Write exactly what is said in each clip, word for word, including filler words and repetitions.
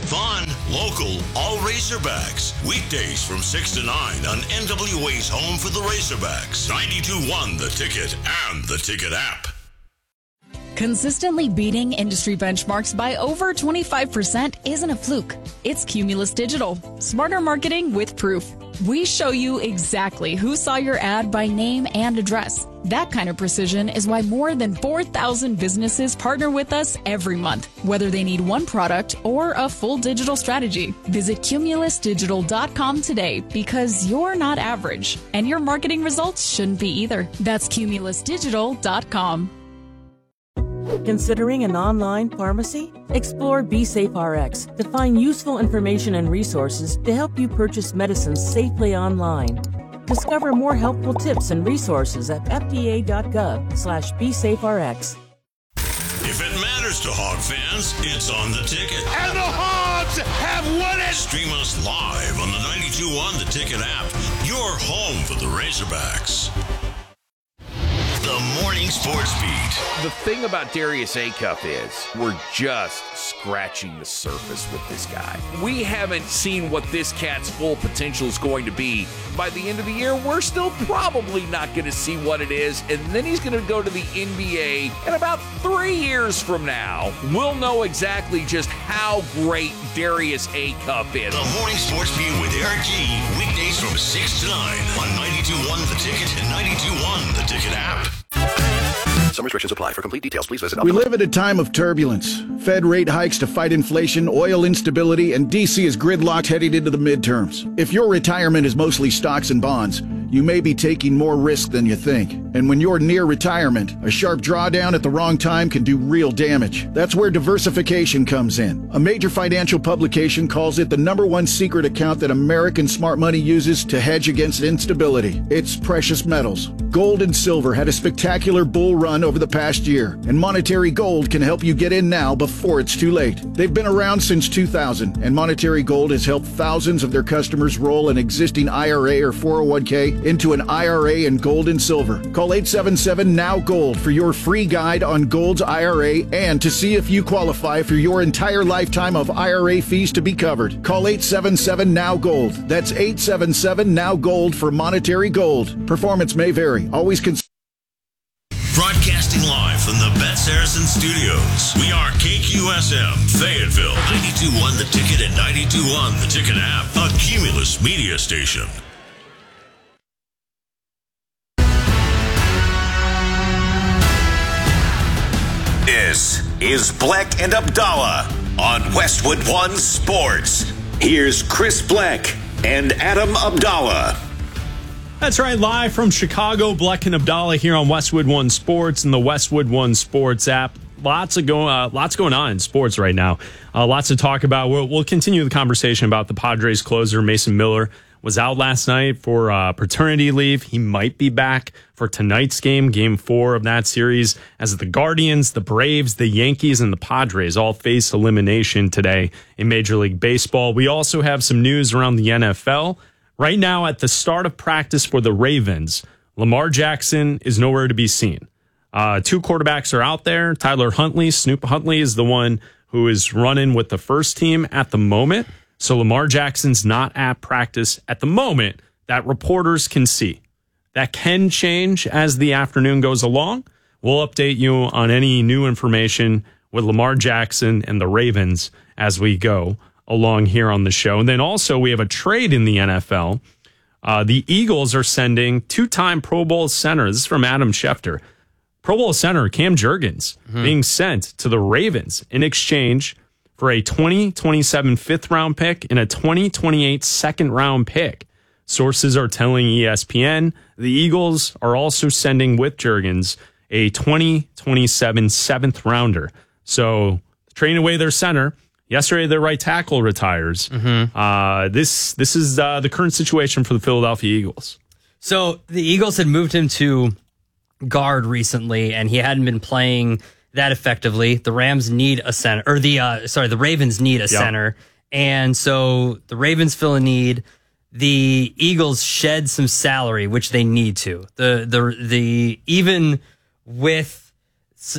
Fun, local, all Razorbacks. Weekdays from six to nine on N W A's home for the Razorbacks. ninety-two point one The Ticket and the Ticket app. Consistently beating industry benchmarks by over twenty-five percent isn't a fluke. It's Cumulus Digital. Smarter marketing with proof. We show you exactly who saw your ad by name and address. That kind of precision is why more than four thousand businesses partner with us every month, whether they need one product or a full digital strategy. Visit cumulus digital dot com today because you're not average, and your marketing results shouldn't be either. That's cumulus digital dot com. Considering an online pharmacy? Explore BeSafeRx to find useful information and resources to help you purchase medicines safely online. Discover more helpful tips and resources at f d a dot gov slash BeSafeRx. If it matters to Hog fans, it's on the Ticket. And the Hogs have won it! Stream us live on the ninety-two point one The Ticket app, your home for the Razorbacks. The Morning Sports Beat. The thing about Darius Acuff is we're just scratching the surface with this guy. We haven't seen what this cat's full potential is going to be. By the end of the year, we're still probably not going to see what it is, and then he's going to go to the N B A, and about three years from now, we'll know exactly just how great Darius Acuff is. The Morning Sports Beat with Eric G. Weekdays from six to nine on ninety-two point one The Ticket and ninety-two point one The Ticket app. Some restrictions apply. For complete details, please visit. We live at a time of turbulence. Fed rate hikes to fight inflation, oil instability, and D C is gridlocked heading into the midterms. If your retirement is mostly stocks and bonds, you may be taking more risk than you think. And when you're near retirement, a sharp drawdown at the wrong time can do real damage. That's where diversification comes in. A major financial publication calls it the number one secret account that American smart money uses to hedge against instability. It's precious metals. Gold and silver had a spectacular bull run over the past year, and Monetary Gold can help you get in now before it's too late. They've been around since two thousand, and Monetary Gold has helped thousands of their customers roll an existing I R A or four oh one k into an I R A in gold and silver. Call eight seven seven N O W Gold for your free guide on Gold's I R A and to see if you qualify for your entire lifetime of I R A fees to be covered. Call eight seven seven N O W Gold. That's eight seven seven N O W Gold for Monetary Gold. Performance may vary. Always consider. Broadcasting live from the Bet Saracen Studios. We are K Q S M, Fayetteville, ninety-two point one The Ticket and ninety-two point one The Ticket app, a Cumulus media station. This is Bleck and Abdallah on Westwood One Sports. Here's Chris Bleck and Adam Abdallah. That's right, live from Chicago, Bleck and Abdallah here on Westwood One Sports and the Westwood One Sports app. Lots of go, uh, lots going on in sports right now. Uh, lots to talk about. We'll, we'll continue the conversation about the Padres closer. Mason Miller was out last night for uh, paternity leave. He might be back for tonight's game, game four of that series, as the Guardians, the Braves, the Yankees, and the Padres all face elimination today in Major League Baseball. We also have some news around the N F L. Right now, at the start of practice for the Ravens, Lamar Jackson is nowhere to be seen. Uh, two quarterbacks are out there. Tyler Huntley, Snoop Huntley is the one who is running with the first team at the moment. So Lamar Jackson's not at practice at the moment that reporters can see. That can change as the afternoon goes along. We'll update you on any new information with Lamar Jackson and the Ravens as we go along here on the show. And then also we have a trade in the N F L. Uh, the Eagles are sending two-time Pro Bowl center. This is from Adam Schefter. Pro Bowl center Cam Jurgens mm-hmm. being sent to the Ravens in exchange for a twenty twenty-seven fifth-round pick and a twenty twenty-eight second-round pick. Sources are telling E S P N the Eagles are also sending with Jurgens a twenty twenty-seven seventh-rounder. So trading away their center. Yesterday, their right tackle retires. Mm-hmm. Uh, this this is uh, the current situation for the Philadelphia Eagles. So the Eagles had moved him to guard recently, and he hadn't been playing that effectively. The Rams need a center, or the uh, sorry, the Ravens need a yep. center, and so the Ravens fill a need. The Eagles shed some salary, which they need to. The the the even with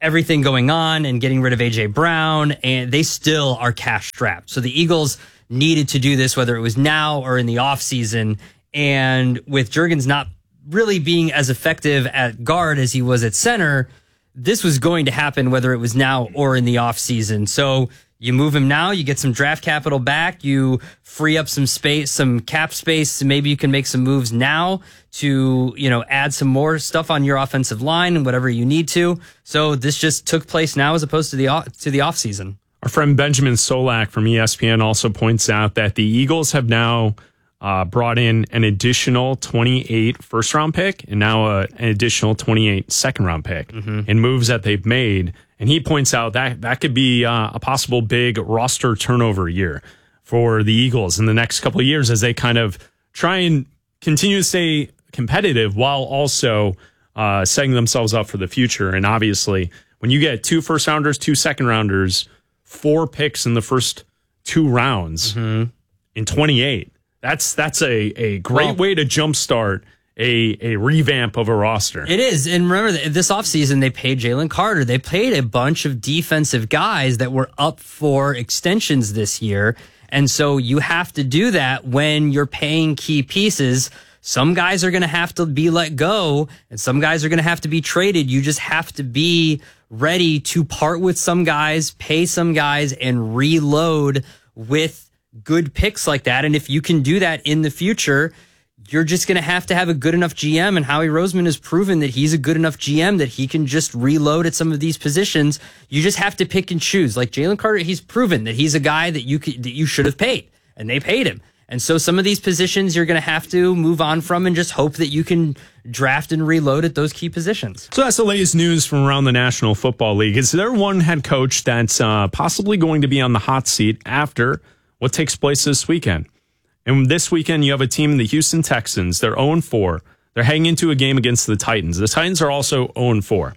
everything going on and getting rid of A J Brown, and they still are cash strapped. So the Eagles needed to do this, whether it was now or in the offseason. And with Jurgens not really being as effective at guard as he was at center, this was going to happen whether it was now or in the offseason. So you move him now, you get some draft capital back, you free up some space, some cap space, so maybe you can make some moves now to, you know, add some more stuff on your offensive line and whatever you need to. So this just took place now as opposed to the to the offseason. Our friend Benjamin Solak from E S P N also points out that the Eagles have now uh, brought in an additional twenty-eight first-round pick and now uh, an additional twenty-eight second-round pick mm-hmm. in moves that they've made. And he points out that that could be uh, a possible big roster turnover year for the Eagles in the next couple of years as they kind of try and continue to stay competitive while also uh, setting themselves up for the future. And obviously, when you get two first-rounders, two second-rounders, four picks in the first two rounds mm-hmm. in twenty-eight, that's that's a, a great well, way to jumpstart A, a revamp of a roster. It is. And remember, this offseason, they paid Jalen Carter. They paid a bunch of defensive guys that were up for extensions this year. And so you have to do that when you're paying key pieces. Some guys are going to have to be let go, and some guys are going to have to be traded. You just have to be ready to part with some guys, pay some guys, and reload with good picks like that. And if you can do that in the future, you're just going to have to have a good enough G M, and Howie Roseman has proven that he's a good enough G M that he can just reload at some of these positions. You just have to pick and choose. Like Jalen Carter, he's proven that he's a guy that you could, that you should have paid, and they paid him. And so some of these positions you're going to have to move on from and just hope that you can draft and reload at those key positions. So that's the latest news from around the National Football League. Is there one head coach that's uh, possibly going to be on the hot seat after what takes place this weekend? And this weekend, you have a team, the Houston Texans. They're oh and four. They're heading into a game against the Titans. The Titans are also oh and four.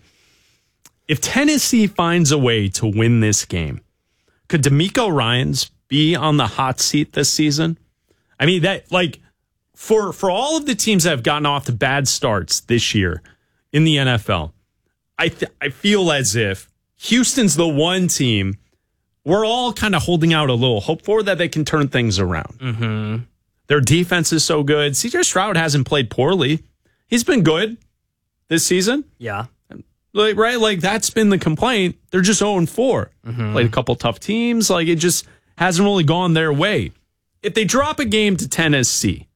If Tennessee finds a way to win this game, could DeMeco Ryans be on the hot seat this season? I mean, that like for for all of the teams that have gotten off to bad starts this year in the N F L, I th- I feel as if Houston's the one team we're all kind of holding out a little hope for, that they can turn things around. Mm-hmm. Their defense is so good. C J Stroud hasn't played poorly. He's been good this season. Yeah. Like, right? Like, that's been the complaint. They're just oh and four. Mm-hmm. Played a couple tough teams. Like, it just hasn't really gone their way. If they drop a game to Tennessee,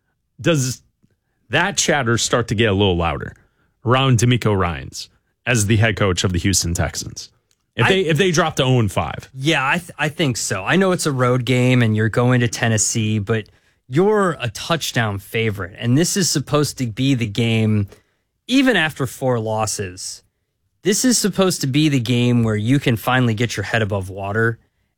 does that chatter start to get a little louder around DeMeco Ryans as the head coach of the Houston Texans? If they I, if they drop to oh and five. Yeah, I th- I think so. I know it's a road game and you're going to Tennessee, but you're a touchdown favorite. And this is supposed to be the game, even after four losses, this is supposed to be the game where you can finally get your head above water.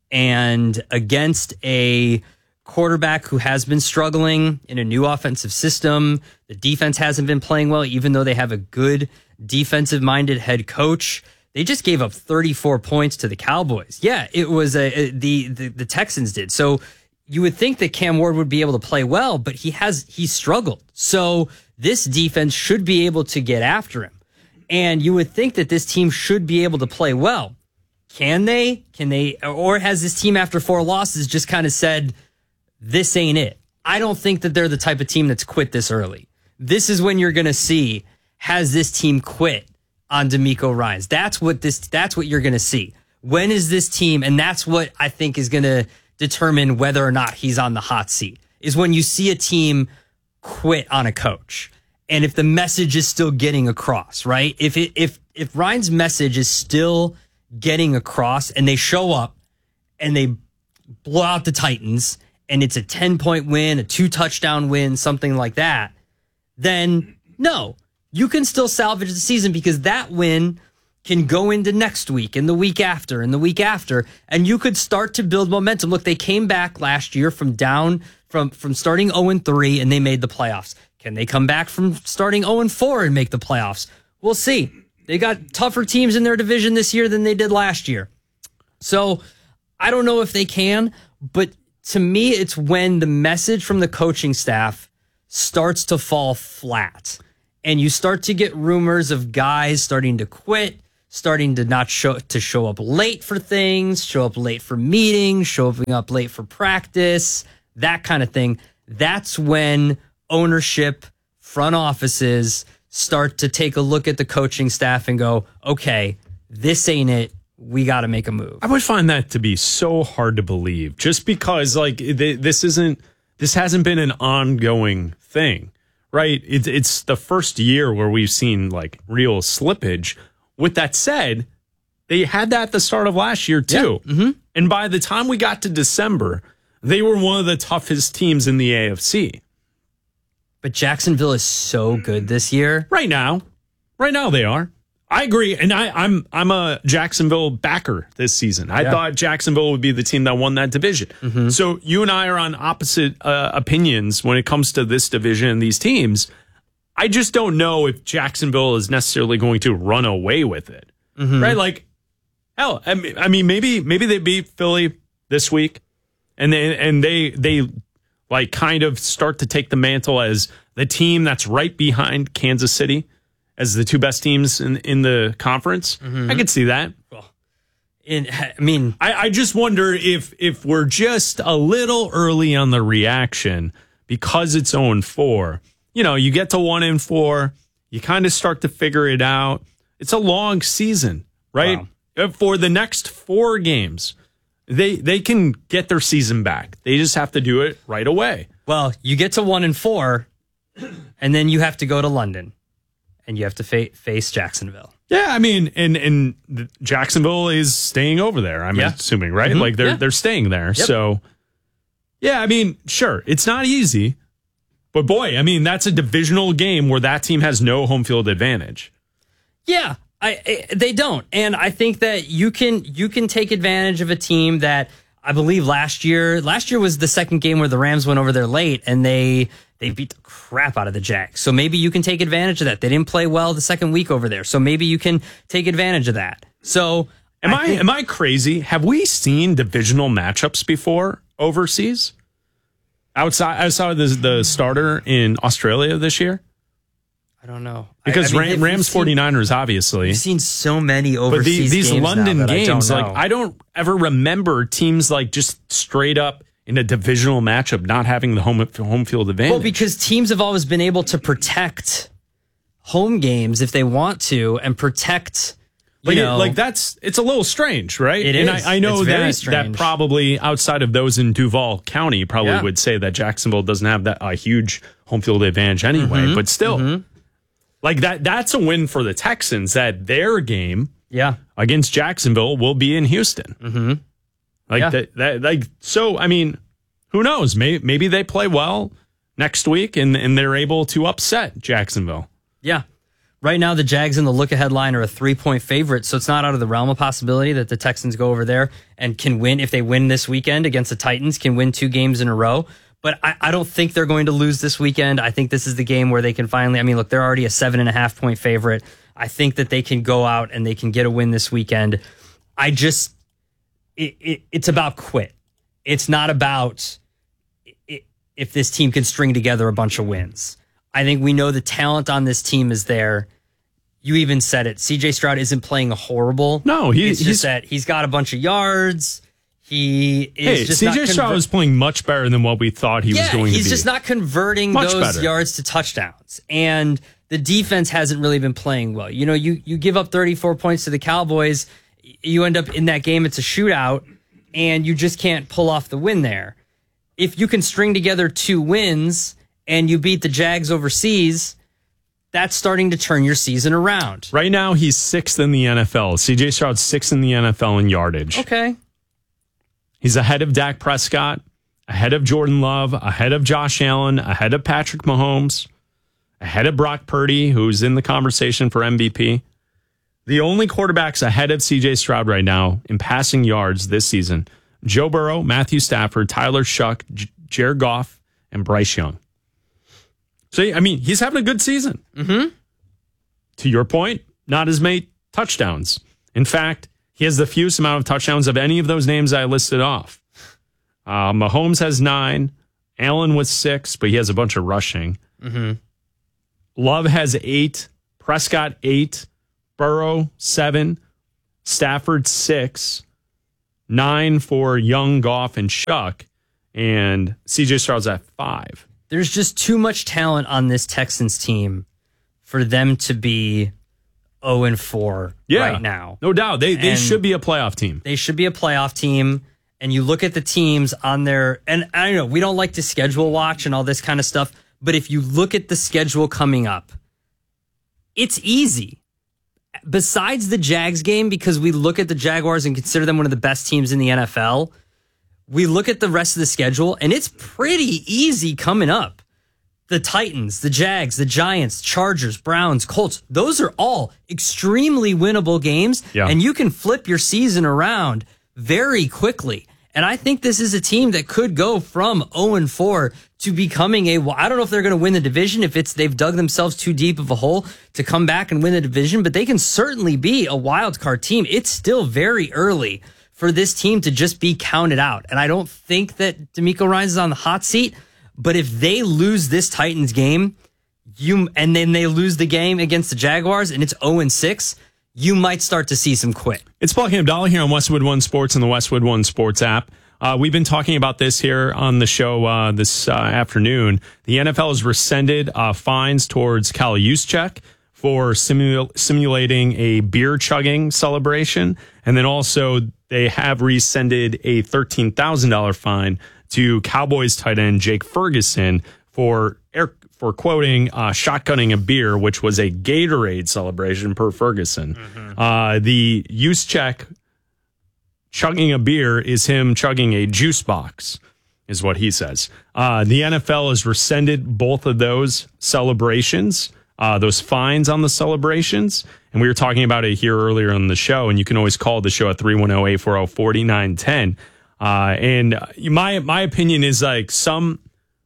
And against a quarterback who has been struggling in a new offensive system, the defense hasn't been playing well, even though they have a good defensive-minded head coach. They just gave up thirty-four points to the Cowboys. Yeah, it was a, a the, the the Texans did. So you would think that Cam Ward would be able to play well, but he has he struggled. So this defense should be able to get after him. And you would think that this team should be able to play well. Can they? Can they? Or has this team after four losses just kind of said, this ain't it? I don't think that they're the type of team that's quit this early. This is when you're going to see, has this team quit on DeMeco Ryans? That's what this. That's what you're going to see. When is this team? And that's what I think is going to determine whether or not he's on the hot seat, is when you see a team quit on a coach. And if the message is still getting across, right? If it, if if Ryan's message is still getting across and they show up and they blow out the Titans and it's a ten-point win, a two-touchdown win, something like that, then no, you can still salvage the season, because that win can go into next week and the week after and the week after, and you could start to build momentum. Look, they came back last year from down, from, from starting oh and three, and they made the playoffs. Can they come back from starting oh and four and make the playoffs? We'll see. They got tougher teams in their division this year than they did last year. So I don't know if they can, but to me, it's when the message from the coaching staff starts to fall flat and you start to get rumors of guys starting to quit, starting to not show to show up late for things, show up late for meetings, showing up late for practice, that kind of thing. That's when ownership, front offices start to take a look at the coaching staff and go, okay, this ain't it. We got to make a move. I would find that to be so hard to believe, just because like th- this isn't, this hasn't been an ongoing thing, right? It, it's the first year where we've seen like real slippage. With that said, they had that at the start of last year too. Yeah. Mm-hmm. And by the time we got to December, they were one of the toughest teams in the A F C. But Jacksonville is so good this year. Right now. Right now they are. I agree. And I, I'm I'm a Jacksonville backer this season. I Yeah. thought Jacksonville would be the team that won that division. Mm-hmm. So you and I are on opposite uh, opinions when it comes to this division and these teams. I just don't know if Jacksonville is necessarily going to run away with it. Mm-hmm. Right? Like, hell, I mean, I mean, maybe maybe they beat Philly this week and they, and they, they like kind of start to take the mantle as the team that's right behind Kansas City as the two best teams in, in the conference. Mm-hmm. I could see that. Well, in, I mean, I, I just wonder if if we're just a little early on the reaction because it's oh and four. You know, you get to one and four, you kind of start to figure it out. It's a long season, right? Wow. For the next four games, they they can get their season back. They just have to do it right away. Well, you get to one and four, and then you have to go to London, and you have to fa- face Jacksonville. Yeah, I mean, and and Jacksonville is staying over there. I'm Yeah. assuming, right? Mm-hmm. Like they're Yeah. they're staying there. Yep. So, yeah, I mean, sure, it's not easy, but boy, I mean, that's a divisional game where that team has no home field advantage. Yeah, I, I they don't, and I think that you can you can take advantage of a team that I believe last year last year was the second game where the Rams went over there late and they they beat the crap out of the Jags. So maybe you can take advantage of that. They didn't play well the second week over there, so maybe you can take advantage of that. So Am I, I think, am I crazy? Have we seen divisional matchups before overseas? Outside outside of the, the starter in Australia this year? I don't know. Because I, I mean, Ram, we've Rams seen- 49ers, obviously. We've seen so many overseas But the, these games London now that games, I don't like know. I don't ever remember teams like just straight up in a divisional matchup not having the home home field advantage. Well, because teams have always been able to protect home games if they want to, and protect. You like, know, like that's it's a little strange, right? It and is. I, I know It's very that that strange. probably outside of those in Duval County probably Yeah. would say that Jacksonville doesn't have that a huge home field advantage anyway. Mm-hmm. But still, Mm-hmm. like that that's a win for the Texans that their game yeah, against Jacksonville will be in Houston. mm-hmm. Like Yeah. that, that, like so. I mean, who knows? Maybe maybe they play well next week and and they're able to upset Jacksonville. yeah. Right now, the Jags in the look-ahead line are a three-point favorite, so it's not out of the realm of possibility that the Texans go over there and can win. If they win this weekend against the Titans, can win two games in a row. But I, I don't think they're going to lose this weekend. I think this is the game where they can finally, I mean, look, they're already a seven and a half point favorite. I think that they can go out and they can get a win this weekend. I just, it, it, it's about quit. It's not about it, if this team can string together a bunch of wins. I think we know the talent on this team is there. You even said it. C J Stroud isn't playing horrible. No, he, it's he's just that he's got a bunch of yards. He is hey, just C not J Stroud conver- was playing much better than what we thought he yeah, was going to be. he's just not converting Much those better. yards to touchdowns. And the defense hasn't really been playing well. You know, you, you give up thirty-four points to the Cowboys, you end up in that game, it's a shootout, and you just can't pull off the win there. If you can string together two wins and you beat the Jags overseas, that's starting to turn your season around. Right now, he's sixth in the N F L. C J Stroud's sixth in the N F L in yardage. Okay. He's ahead of Dak Prescott, ahead of Jordan Love, ahead of Josh Allen, ahead of Patrick Mahomes, ahead of Brock Purdy, who's in the conversation for M V P. The only quarterbacks ahead of C J Stroud right now in passing yards this season, Joe Burrow, Matthew Stafford, Tyler Shuck, J- Jared Goff, and Bryce Young. So, I mean, he's having a good season. Mm-hmm. To your point, not as many touchdowns. In fact, he has the fewest amount of touchdowns of any of those names I listed off. Uh, Mahomes has nine. Allen with six, but he has a bunch of rushing. Mm-hmm. Love has eight. Prescott, eight. Burrow, seven. Stafford six, nine for Young, Goff, and Chuck, and C J Stroud's at five. There's just too much talent on this Texans team for them to be oh and four yeah, right now. No doubt. They they And should be a playoff team. They should be a playoff team. And you look at the teams on their, and I know we don't like to schedule watch and all this kind of stuff, but if you look at the schedule coming up, it's easy. Besides the Jags game, because we look at the Jaguars and consider them one of the best teams in the N F L, we look at the rest of the schedule and it's pretty easy coming up. The Titans, the Jags, the Giants, Chargers, Browns, Colts, those are all extremely winnable games, yeah. and you can flip your season around very quickly. And I think this is a team that could go from oh and four to becoming a, I don't know if they're going to win the division, if it's they've dug themselves too deep of a hole to come back and win the division, but they can certainly be a wild card team. It's still very early for this team to just be counted out. And I don't think that DeMeco Ryans is on the hot seat, but if they lose this Titans game, you and then they lose the game against the Jaguars and it's oh and six, you might start to see some quit. It's Black and Abdallah here on Westwood One Sports and the Westwood One Sports app. Uh, we've been talking about this here on the show uh, this uh, afternoon. The N F L has rescinded uh, fines towards Kyle Juszczyk for simul- simulating a beer chugging celebration. And then also they have rescinded a thirteen thousand dollars fine to Cowboys tight end Jake Ferguson for air for quoting, uh, shotgunning a beer, which was a Gatorade celebration per Ferguson. Mm-hmm. Uh, the Juszczyk chugging a beer is him chugging a juice box, is what he says. Uh, the N F L has rescinded both of those celebrations, uh, those fines on the celebrations. And we were talking about it here earlier on the show, and you can always call the show at three one zero, eight four zero, four nine one zero. Uh, and my, my opinion is like some...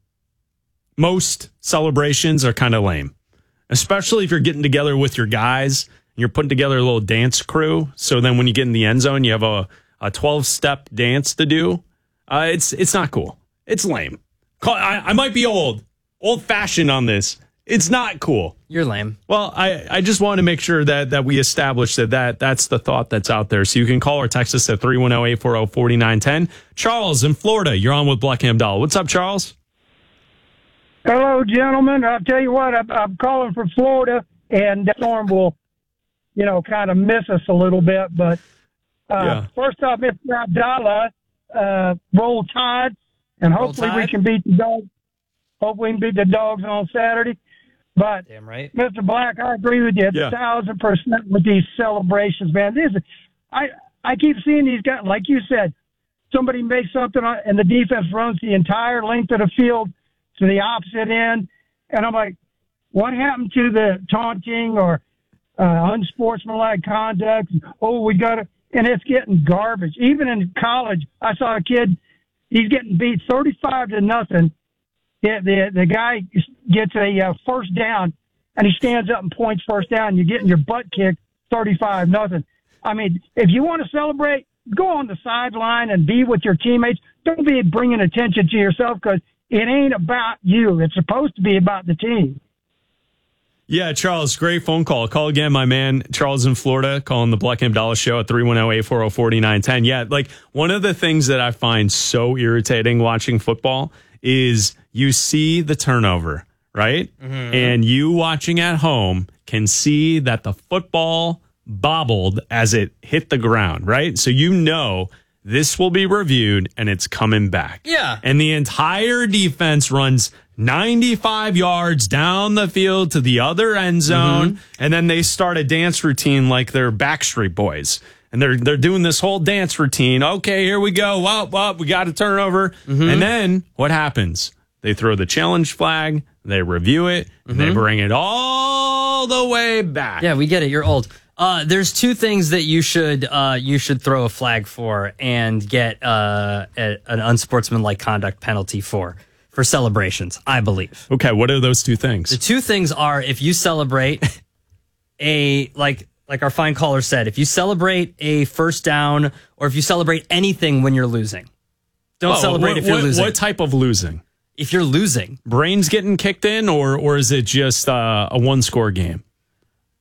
most celebrations are kind of lame, especially if you're getting together with your guys and you're putting together a little dance crew. So then when you get in the end zone, you have a, a twelve step dance to do. Uh, it's, it's not cool. It's lame. I, I might be old, old fashioned on this. It's not cool. You're lame. Well, I, I just want to make sure that, that we establish that, that that's the thought that's out there. So you can call or text us at three one zero, eight four zero, four nine one zero. Charles in Florida, you're on with Black and Abdallah. What's up, Charles? Hello, gentlemen. I'll tell you what, I'm, I'm calling from Florida, and the storm will, you know, kind of miss us a little bit. But uh, yeah. First off, Mister Abdallah, uh, roll tide, and hopefully we can beat the dogs. Hopefully we can beat the dogs on Saturday. But damn right, Mister Black, I agree with you, yeah. a thousand percent with these celebrations, man. This, I I keep seeing these guys, like you said, somebody makes something and the defense runs the entire length of the field to the opposite end, and I'm like, what happened to the taunting or uh, unsportsmanlike conduct? Oh, we got to, and it's getting garbage. Even in college, I saw a kid, he's getting beat thirty-five to nothing. The, the, the guy gets a uh, first down, and he stands up and points first down, and you're getting your butt kicked thirty-five nothing. I mean, if you want to celebrate, go on the sideline and be with your teammates. Don't be bringing attention to yourself, because it ain't about you. It's supposed to be about the team. Yeah, Charles, great phone call. Call again, my man, Charles in Florida, calling the Black and Abdallah show at three one zero, eight four zero, four nine one zero. Yeah, like one of the things that I find so irritating watching football is you see the turnover, right? Mm-hmm. And you watching at home can see that the football bobbled as it hit the ground, right? So you know this will be reviewed and it's coming back. Yeah. And the entire defense runs ninety-five yards down the field to the other end zone. Mm-hmm. And then they start a dance routine like they're Backstreet Boys. And they're they're doing this whole dance routine. Okay, here we go. Well, well we got a turnover. Mm-hmm. And then what happens? They throw the challenge flag. They review it. Mm-hmm. And they bring it all the way back. Yeah, we get it. You're old. Uh, there's two things that you should uh, you should throw a flag for and get uh, a, an unsportsmanlike conduct penalty for for celebrations, I believe. Okay, what are those two things? The two things are if you celebrate a like like our fine caller said, if you celebrate a first down or if you celebrate anything when you're losing, don't oh, celebrate what, if you're what, losing. What type of losing? If you're losing, brains getting kicked in, or or is it just uh, a one score game?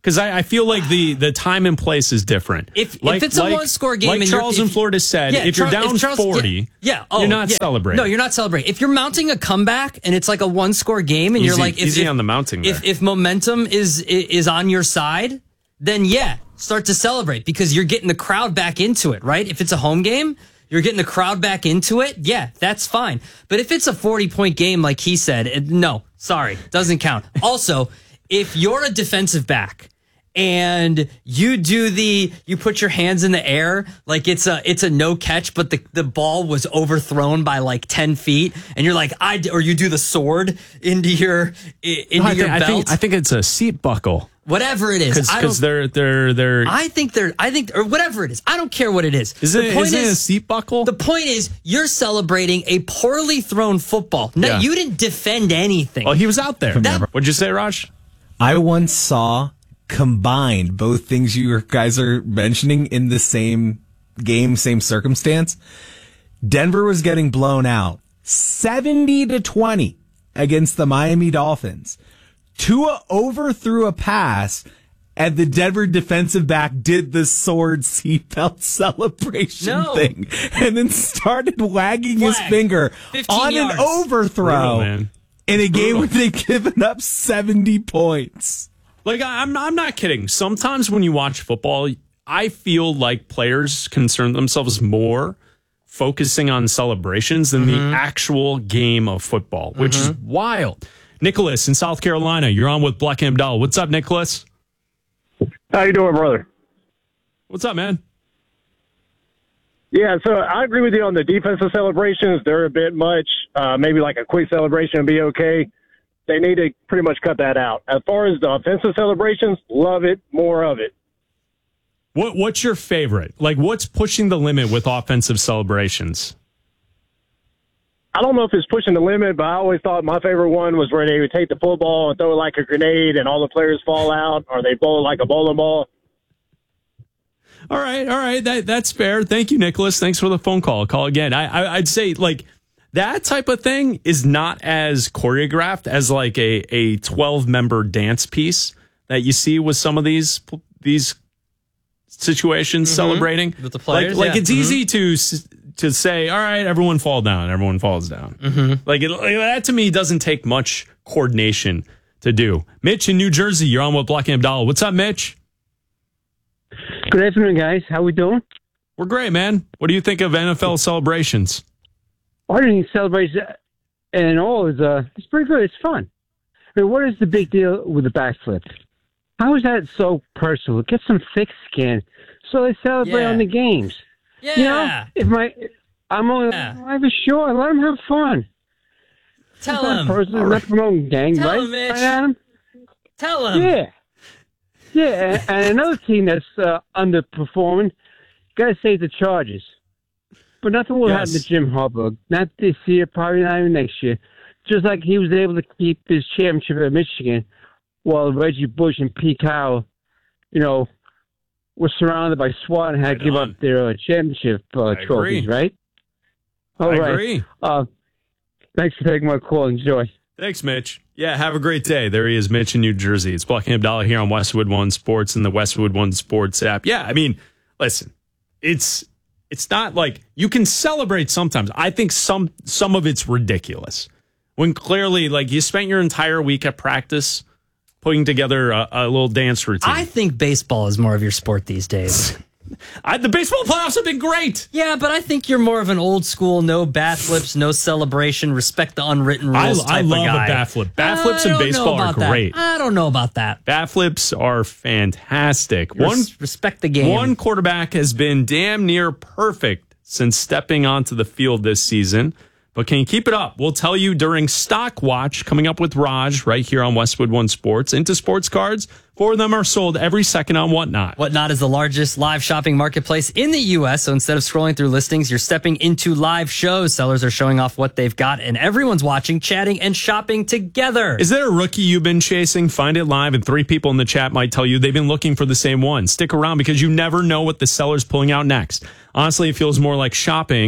Because I, I feel like the, the time and place is different. If, like, if it's a like, one-score game... Like and Charles you're, in Florida said, yeah, if you're Char- down if Charles, forty, yeah, yeah. Oh, you're not yeah. celebrating. No, you're not celebrating. If you're mounting a comeback and it's like a one-score game and easy, you're like... If, easy if, on the mounting if, there. if momentum is is on your side, then yeah, start to celebrate because you're getting the crowd back into it, right? If it's a home game... You're getting the crowd back into it. Yeah, that's fine. But if it's a forty-point game, like he said, it, no, sorry, doesn't count. Also, if you're a defensive back and you do the, you put your hands in the air like it's a it's a no catch, but the, the ball was overthrown by like ten feet, and you're like, I or you do the sword into your into no, I your think, belt. I think, I think it's a seat buckle. Whatever it is, because they're they're they're. I think they're. I think or whatever it is. I don't care what it is. Is the it, point is it is, a seat buckle? The point is, you're celebrating a poorly thrown football. No, Yeah. you didn't defend anything. Well, he was out there. That- What'd you say, Raj? I once saw combined both things you guys are mentioning in the same game, same circumstance. Denver was getting blown out seventy to twenty against the Miami Dolphins. Tua overthrew a pass, and the Denver defensive back did the sword seatbelt celebration No. thing, and then started wagging his Flag. finger fifteen on yards. an overthrow Brutal, man. in a game where they've given up seventy points. Like I, I'm, I'm not kidding. Sometimes when you watch football, I feel like players concern themselves more focusing on celebrations than Mm-hmm. the actual game of football, which is wild. Nicholas in South Carolina, you're on with Black and Abdallah. What's up, Nicholas? How you doing, brother? What's up, man? Yeah, so I agree with you on the defensive celebrations. They're a bit much. Uh, maybe like a quick celebration would be okay. They need to pretty much cut that out. As far as the offensive celebrations, love it, more of it. What What's your favorite? Like, what's pushing the limit with offensive celebrations? I don't know if it's pushing the limit, but I always thought my favorite one was where they would take the football and throw it like a grenade and all the players fall out, or they bowl it like a bowling ball. All right, all right, that that's fair. Thank you, Nicholas. Thanks for the phone call. Call again. I, I I'd say like that type of thing is not as choreographed as like a a twelve member dance piece that you see with some of these these situations Mhm. celebrating With the players, Like, like yeah. it's Mhm. easy to s- to say, all right, everyone fall down, everyone falls down. Mhm. Like, it, like that to me doesn't take much coordination to do. Mitch in New Jersey, you're on with Block and Abdallah. What's up, Mitch? Good afternoon, guys. How we doing? We're great, man. What do you think of N F L celebrations? I didn't celebrate and all. Is uh, it's pretty good. It's fun. I mean, what is the big deal with the backflip? How is that so personal? Get some thick skin so they celebrate Yeah. on the games. Yeah. You know, if my I'm only life is short, let them have fun. Tell It's not him. personal, not promoting gang, Tell right? him, Mitch. Right, Adam? Tell him. Yeah. Yeah, and, and another team that's uh, underperforming, got to save the Chargers. But nothing will Yes. happen to Jim Harbaugh. Not this year, probably not even next year. Just like he was able to keep his championship at Michigan while Reggie Bush and Pete Carroll, you know, were surrounded by SWAT and had Right to give on. up their uh, championship uh, I trophies, agree. right? All I right. agree. Uh, thanks for taking my call. Enjoy. Thanks, Mitch. Yeah, have a great day. There he is, Mitch in New Jersey. It's Block and Abdallah here on Westwood One Sports and the Westwood One Sports app. Yeah, I mean, listen, it's it's not like you can celebrate sometimes. I think some some of it's ridiculous. When clearly, like, you spent your entire week at practice putting together a, a little dance routine. I think baseball is more of your sport these days. I, the baseball playoffs have been great. Yeah, but I think you're more of an old school, no bat flips, no celebration, respect the unwritten I, rules I type love of guy. a bat flip. Bat I flips in don't know baseball are about that. great. I don't know about that. Bat flips are fantastic. Res- One respect the game. One quarterback has been damn near perfect since stepping onto the field this season. But can you keep it up? We'll tell you during Stock Watch, coming up with Raj right here on Westwood One Sports. Into sports cards, four of them are sold every second on Whatnot. Whatnot is the largest live shopping marketplace in the U S. So instead of scrolling through listings, you're stepping into live shows. Sellers are showing off what they've got, and everyone's watching, chatting, and shopping together. Is there a rookie you've been chasing? Find it live, and three people in the chat might tell you they've been looking for the same one. Stick around because you never know what the seller's pulling out next. Honestly, it feels more like shopping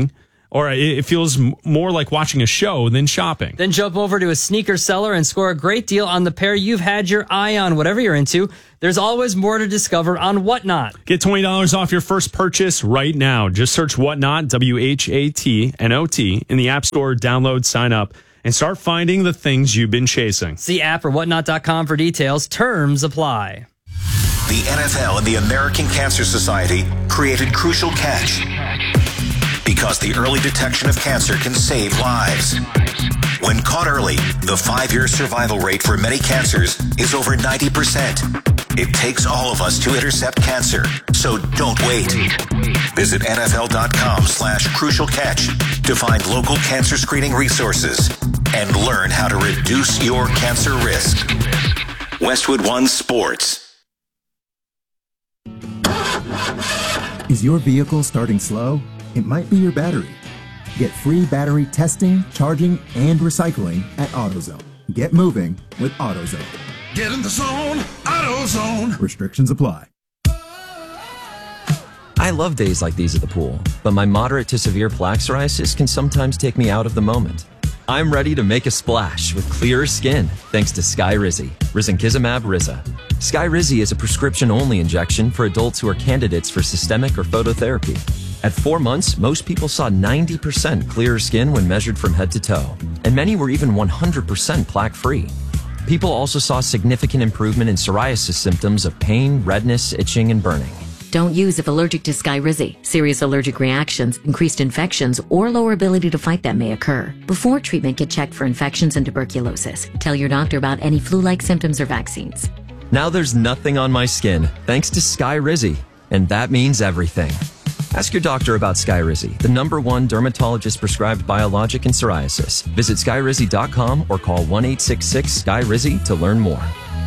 or it feels more like watching a show than shopping. Then jump over to a sneaker seller and score a great deal on the pair you've had your eye on. Whatever you're into, there's always more to discover on Whatnot. Get twenty dollars off your first purchase right now. Just search Whatnot, W H A T N O T, in the App Store, download, sign up, and start finding the things you've been chasing. See app or whatnot dot com for details. Terms apply. The N F L and the American Cancer Society created Crucial Catch because the early detection of cancer can save lives. When caught early, the five-year survival rate for many cancers is over ninety percent. It takes all of us to intercept cancer, so don't wait. Visit N F L dot com slash crucial catch to find local cancer screening resources and learn how to reduce your cancer risk. Westwood One Sports. Is your vehicle starting slow? It might be your battery. Get free battery testing, charging, and recycling at AutoZone. Get moving with AutoZone. Get in the zone, AutoZone. Restrictions apply. I love days like these at the pool, but my moderate to severe plaque psoriasis can sometimes take me out of the moment. I'm ready to make a splash with clearer skin thanks to Skyrizi, risankizumab Riza. Skyrizi is a prescription-only injection for adults who are candidates for systemic or phototherapy. At four months, most people saw ninety percent clearer skin when measured from head to toe, and many were even one hundred percent plaque-free. People also saw significant improvement in psoriasis symptoms of pain, redness, itching, and burning. Don't use if allergic to Skyrizi. Serious allergic reactions, increased infections, or lower ability to fight them may occur. Before treatment, get checked for infections and tuberculosis. Tell your doctor about any flu-like symptoms or vaccines. Now there's nothing on my skin thanks to Skyrizi, and that means everything. Ask your doctor about Skyrizi, the number one dermatologist-prescribed biologic in psoriasis. Visit skyrizi dot com or call one eight six six Sky Rizi to learn more.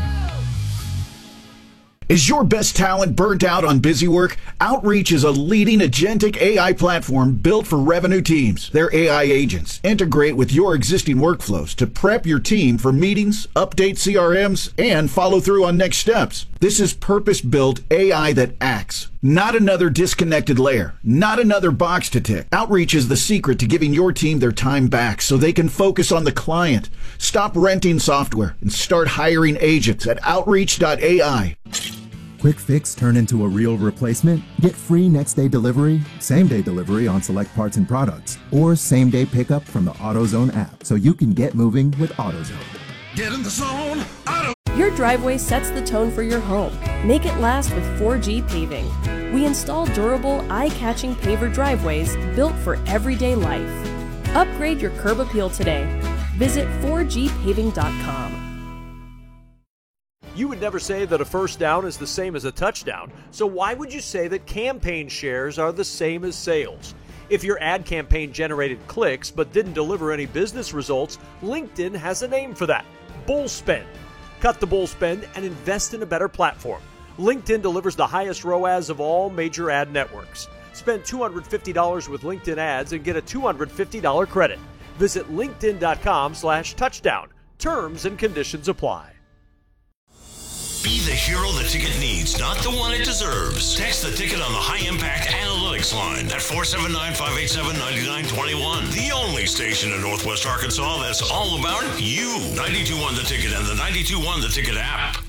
Is your best talent burnt out on busy work? Outreach is a leading agentic A I platform built for revenue teams. Their A I agents integrate with your existing workflows to prep your team for meetings, update C R Ms, and follow through on next steps. This is purpose-built A I that acts. Not another disconnected layer. Not another box to tick. Outreach is the secret to giving your team their time back so they can focus on the client. Stop renting software and start hiring agents at outreach dot A I. Quick fix turn into a real replacement? Get free next day delivery, same day delivery on select parts and products, or same day pickup from the AutoZone app so you can get moving with AutoZone. Get in the zone, Auto. Your driveway sets the tone for your home. Make it last with four G Paving. We install durable, eye-catching paver driveways built for everyday life. Upgrade your curb appeal today. Visit four G paving dot com. You would never say that a first down is the same as a touchdown, so why would you say that campaign shares are the same as sales? If your ad campaign generated clicks but didn't deliver any business results, LinkedIn has a name for that: bull spend. Cut the bull spend and invest in a better platform. LinkedIn delivers the highest R O A S of all major ad networks. Spend two hundred fifty dollars with LinkedIn ads and get a two hundred fifty dollars credit. Visit linkedin dot com slash touchdown. Terms and conditions apply. Be the hero the ticket needs, not the one it deserves. Text the ticket on the High Impact Analytics line at four seven nine, five eight seven, nine nine two one. The only station in Northwest Arkansas that's all about you. ninety-two point one The Ticket and the ninety-two point one The Ticket app.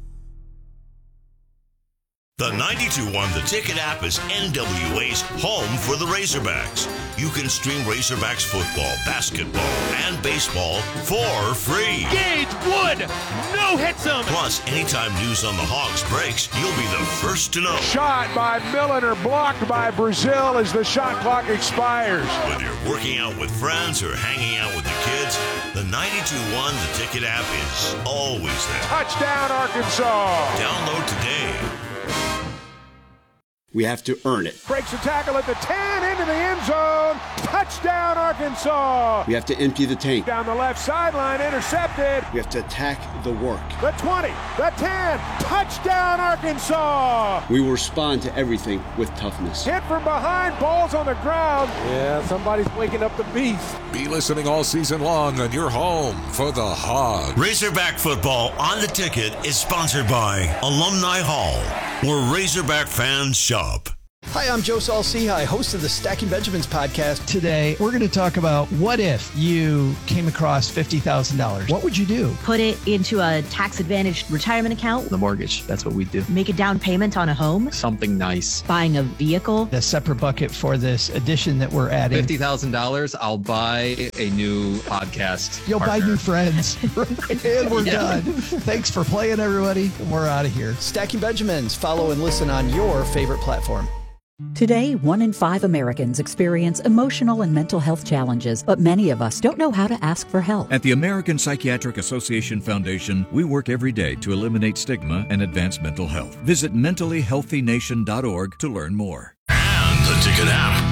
The ninety-two point one The Ticket app is N W A's home for the Razorbacks. You can stream Razorbacks football, basketball, and baseball for free. Gage Wood, no hits him. Plus, anytime news on the Hogs breaks, you'll be the first to know. Shot by Milliner, blocked by Brazil as the shot clock expires. Whether you're working out with friends or hanging out with the kids, the ninety-two point one The Ticket app is always there. Touchdown, Arkansas. Download today. We have to earn it. Breaks a tackle at the ten, into the end zone. Touchdown, Arkansas. We have to empty the tank. Down the left sideline, intercepted. We have to attack the work. The twenty, the ten, touchdown, Arkansas. We will respond to everything with toughness. Hit from behind, balls on the ground. Yeah, somebody's waking up the beast. Be listening all season long on your home for the Hogs. Razorback football on the Ticket is sponsored by Alumni Hall, where Razorback fans shop. Hi, I'm Joe Saul-Sehy, host of the Stacking Benjamins podcast. Today, we're going to talk about what if you came across fifty thousand dollars? What would you do? Put it into a tax-advantaged retirement account. The mortgage, that's what we do. Make a down payment on a home. Something nice. Buying a vehicle. A separate bucket for this addition that we're adding. fifty thousand dollars, I'll buy a new podcast You'll partner. buy new friends. And we're Yeah. done. Thanks for playing, everybody. We're out of here. Stacking Benjamins. Follow and listen on your favorite platform. Today, one in five Americans experience emotional and mental health challenges, but many of us don't know how to ask for help. At the American Psychiatric Association Foundation, we work every day to eliminate stigma and advance mental health. Visit mentally healthy nation dot org to learn more. And the Ticket app.